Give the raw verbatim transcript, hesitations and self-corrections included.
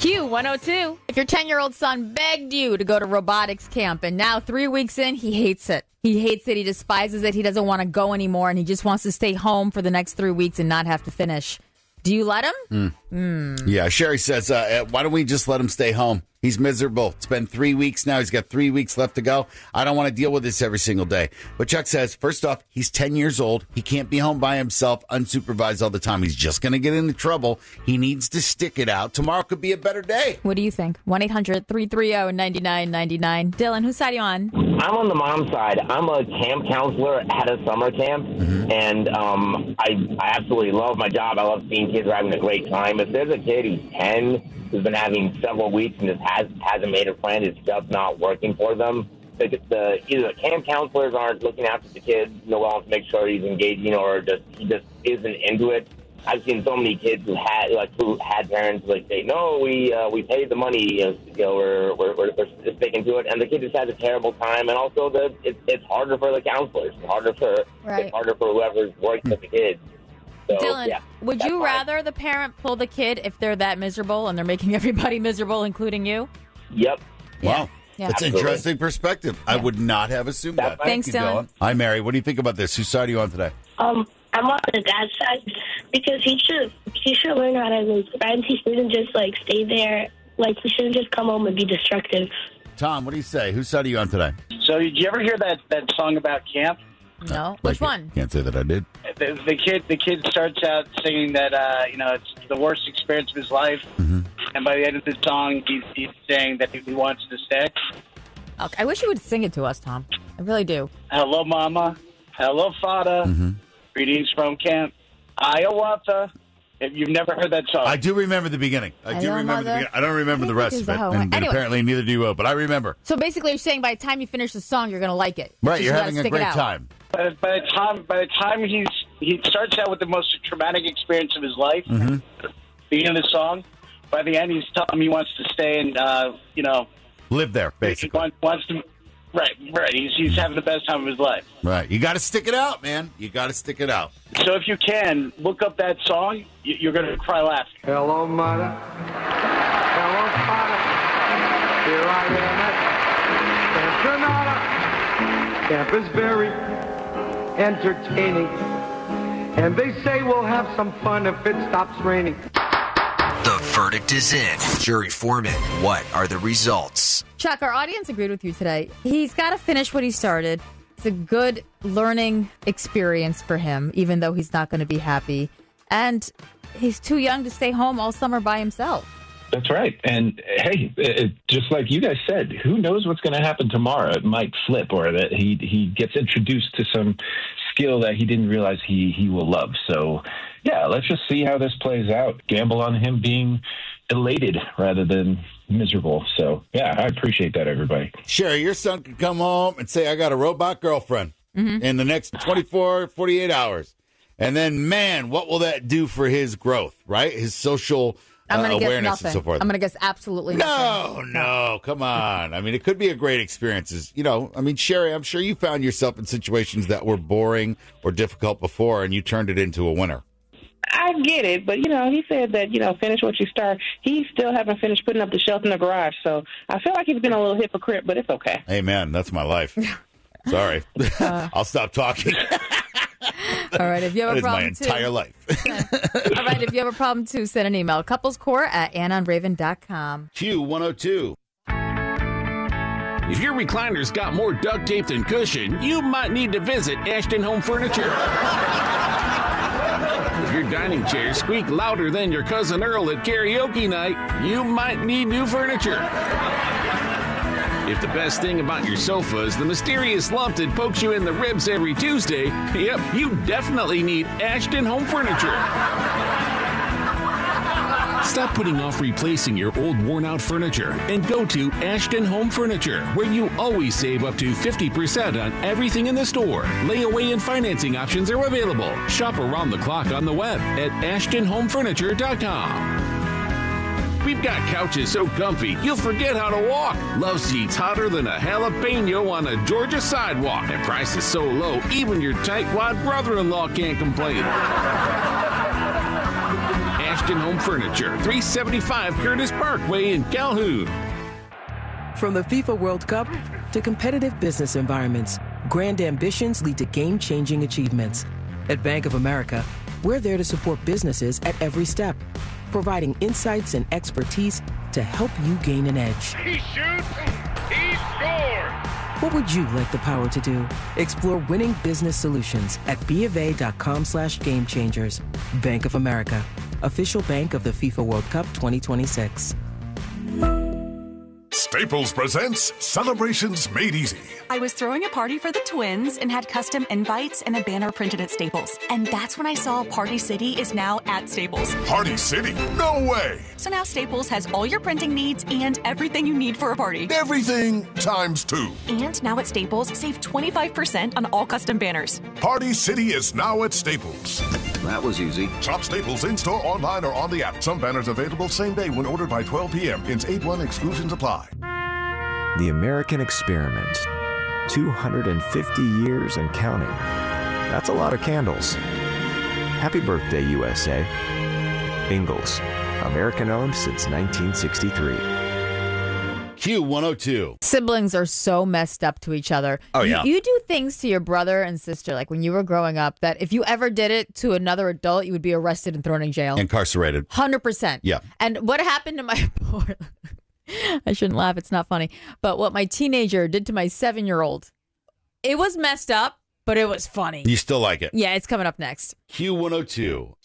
Q one oh two. If your ten-year-old son begged you to go to robotics camp, and now three weeks in, he hates it. He hates it. He despises it. He doesn't want to go anymore, and he just wants to stay home for the next three weeks and not have to finish. Do you let him? Mm. Mm. Yeah, Sherry says, uh, why don't we just let him stay home? He's miserable. It's been three weeks now. He's got three weeks left to go. I don't want to deal with this every single day. But Chuck says, first off, he's ten years old. He can't be home by himself, unsupervised all the time. He's just going to get into trouble. He needs to stick it out. Tomorrow could be a better day. What do you think? one eight hundred three three zero nine nine nine nine. Dylan, whose side are you on? I'm on the mom side. I'm a camp counselor at a summer camp, mm-hmm. and um, I, I absolutely love my job. I love seeing kids are having a great time. If there's a kid who's ten who's been having several weeks and just has, hasn't made a friend, it's just not working for them, the, the, either the camp counselors aren't looking after the kid you know, well to make sure he's engaging, or just he just isn't into it. I've seen so many kids who had like who had parents like say, "No, we uh, we paid the money, you know, we're we're, we're, we're sticking to it," and the kid just has a terrible time. And also, the it's it's harder for the counselors, it's harder for right. it's harder for whoever's working with the kids. So, Dylan, yeah, would you fine. rather the parent pull the kid if they're that miserable and they're making everybody miserable, including you? Yep. Wow. Yeah. That's an interesting perspective. Yeah. I would not have assumed That's that. fine. Thanks, Thank you, Dylan. Dylan. Hi, Mary. What do you think about this? Whose side are you on today? Um, I'm on the dad's side because he should he should learn how to make friends. He shouldn't just like stay there. Like he shouldn't just come home and be destructive. Tom, what do you say? Whose side are you on today? So, did you ever hear that, that song about camp? No. Like Which one? It. Can't say that I did. The, the kid, the kid starts out singing that uh, you know it's the worst experience of his life, mm-hmm. and by the end of the song, he's, he's saying that he wants to stay. Okay. I wish you would sing it to us, Tom. I really do. Hello, Mama. Hello, Father. Mm-hmm. Greetings from camp. Hiawatha. If you've never heard that song. I do remember the beginning. I do Hello, remember Mother. the beginning. I don't remember I the think rest it of is it. the whole And, one. and Anyway. apparently neither do you will, but I remember. So basically, you're saying by the time you finish the song, you're going to like it. Right, Just you're you having gotta a stick it great out. time. By, by the time, by the time he's he starts out with the most traumatic experience of his life, Mm-hmm. beginning of the song. By the end, he's telling him he wants to stay and uh, you know Live there, he basically. wants, wants to. Right, right. He's he's having the best time of his life. Right. You got to stick it out, man. You got to stick it out. So if you can look up that song, you, you're going to cry laughing. Hello, Mother. Hello, Father. Here I am at Camp Granada. Camp is very entertaining. And they say we'll have some fun if it stops raining. The verdict is in. Jury Foreman, what are the results? Chuck, our audience agreed with you today. He's got to finish what he started. It's a good learning experience for him, even though he's not going to be happy. And he's too young to stay home all summer by himself. That's right. And hey, it, just like you guys said, who knows what's going to happen tomorrow? It might flip, or that he he gets introduced to some skill that he didn't realize he, he will love. So, yeah, let's just see how this plays out. Gamble on him being elated rather than miserable. So, yeah, I appreciate that, everybody. Sherry, your son could come home and say, I got a robot girlfriend mm-hmm. in the next twenty-four, forty-eight hours. And then, man, what will that do for his growth, right? His social uh, I'm gonna guess awareness nothing. and so forth. I'm going to guess absolutely nothing. No, no, come on. I mean, it could be a great experience. As, you know, I mean, Sherry, I'm sure you found yourself in situations that were boring or difficult before, and you turned it into a winner. I get it, but, you know, he said that, you know, finish what you start. He still haven't finished putting up the shelf in the garage, so I feel like he's been a little hypocrite, but it's okay. Amen. That's my life. Sorry. Uh, I'll stop talking. All right, if you have that a problem, is my entire too. life. All right, if you have a problem, too, send an email. Couplescore at ann on raven dot com. Q one oh two. If your recliner's got more duct tape than cushion, you might need to visit Ashton Home Furniture. If your dining chairs squeak louder than your cousin Earl at karaoke night, you might need new furniture. If the best thing about your sofa is the mysterious lump that pokes you in the ribs every Tuesday, yep, you definitely need Ashton Home Furniture. Stop putting off replacing your old worn-out furniture and go to Ashton Home Furniture, where you always save up to fifty percent on everything in the store. Layaway and financing options are available. Shop around the clock on the web at ashton home furniture dot com. We've got couches so comfy, you'll forget how to walk. Love seats hotter than a jalapeno on a Georgia sidewalk. And prices so low, even your tightwad brother-in-law can't complain. Ashton Home Furniture, three seventy-five Curtis Parkway in Calhoun. From the FIFA World Cup to competitive business environments, grand ambitions lead to game-changing achievements. At Bank of America, we're there to support businesses at every step, providing insights and expertise to help you gain an edge. He shoots, he scores! What would you like the power to do? Explore winning business solutions at BofA.com slash game changers. Bank of America, official bank of the FIFA World Cup twenty twenty-six. Staples presents Celebrations Made Easy. I was throwing a party for the twins and had custom invites and a banner printed at Staples. And that's when I saw Party City is now at Staples. Party City? No way! So now Staples has all your printing needs and everything you need for a party. Everything times two. And now at Staples, save twenty-five percent on all custom banners. Party City is now at Staples. That was easy. Shop Staples in-store, online, or on the app. Some banners available same day when ordered by twelve p.m. Ins eight one exclusions apply. The American Experiment. two hundred fifty years and counting. That's a lot of candles. Happy birthday, U S A. Ingalls. American-owned since nineteen sixty-three. Q one oh two. Siblings are so messed up to each other. Oh, You- yeah. You, do things to your brother and sister, like when you were growing up, that if you ever did it to another adult, you would be arrested and thrown in jail. Incarcerated. one hundred percent. Yeah. And what happened to my poor... I shouldn't laugh. It's not funny. But what my teenager did to my seven-year-old, it was messed up, but it was funny. You still like it. Yeah, it's coming up next. Q one oh two.